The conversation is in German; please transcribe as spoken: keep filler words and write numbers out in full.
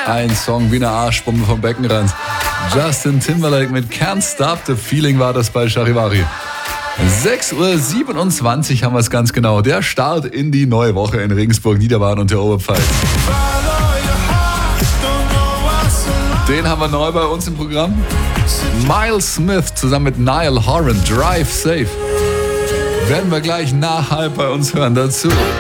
Ein Song wie eine Arschbombe vom Beckenrand. Justin Timberlake mit Can't Stop the Feeling war das bei Charivari. sechs Uhr siebenundzwanzig haben wir es ganz genau. Der Start in die neue Woche in Regensburg, Niederbayern und der Oberpfalz. Den haben wir neu bei uns im Programm. Miles Smith zusammen mit Niall Horan, Drive Safe. Werden wir gleich nach halb bei uns hören dazu.